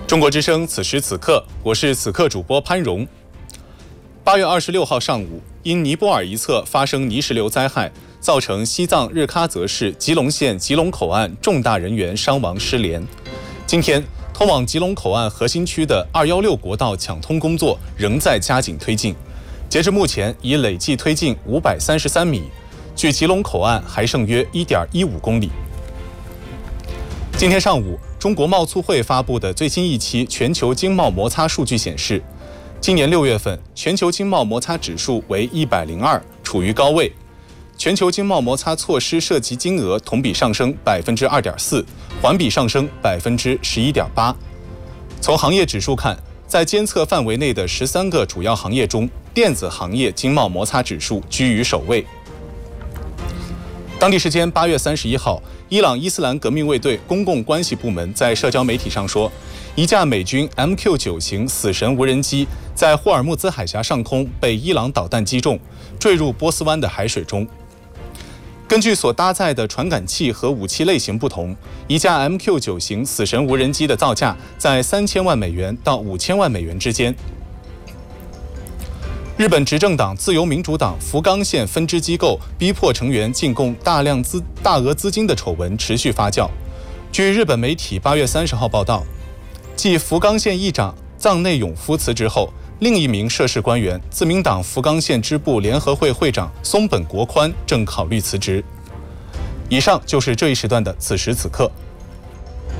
中国之声此时此刻，我是此刻主播潘荣。8月26号上午，因尼泊尔一侧发生泥石流灾害，造成西藏日喀则市吉隆县吉隆口岸重大人员伤亡失联。今天，通往吉隆口岸核心区的216国道抢通工作仍在加紧推进，截至目前已累计推进533米，距吉隆口岸还剩约1.15公里。今天上午，中国贸促会发布的最新一期全球经贸摩擦数据显示，今年6月份全球经贸摩擦指数为102，处于高位。全球经贸摩擦措施涉及金额同比上升2.4%，环比上升11.8%。从行业指数看，在监测范围内的13个主要行业中，电子行业经贸摩擦指数居于首位。当地时间8月31号，伊朗伊斯兰革命卫队公共关系部门在社交媒体上说，一架美军 MQ-9 型死神无人机在霍尔木兹海峡上空被伊朗导弹击中，坠入波斯湾的海水中。根据所搭载的传感器和武器类型不同，一架 MQ-9 型死神无人机的造价在3000万美元到5000万美元之间。日本执政党自由民主党福冈县分支机构逼迫成员进贡大额资金的丑闻持续发酵。据日本媒体8月30号报道，继福冈县议长藏内永夫辞职后，另一名涉事官员自民党福冈县支部联合会会长松本国宽正考虑辞职。以上就是这一时段的此时此刻。